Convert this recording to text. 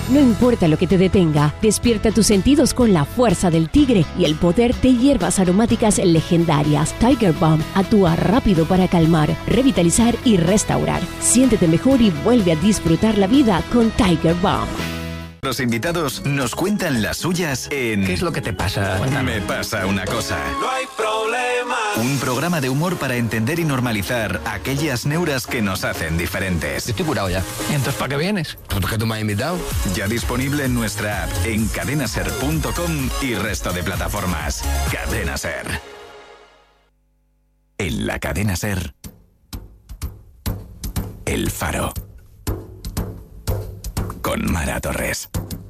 No importa lo que te detenga, despierta tus sentidos con la fuerza del tigre y el poder de hierbas aromáticas legendarias. Tiger Balm actúa rápido para calmar, revitalizar y restaurar. Siéntete mejor y vuelve a disfrutar la vida con Tiger Balm. Los invitados nos cuentan las suyas en... ¿Qué es lo que te pasa? Me pasa una cosa. No hay problema. Un programa de humor para entender y normalizar aquellas neuras que nos hacen diferentes. Estoy curado ya. ¿Y entonces para qué vienes? Porque tú me has invitado. Ya disponible en nuestra app, en cadenaser.com y resto de plataformas. Cadena Ser. En la Cadena Ser, El Faro. Con Mara Torres.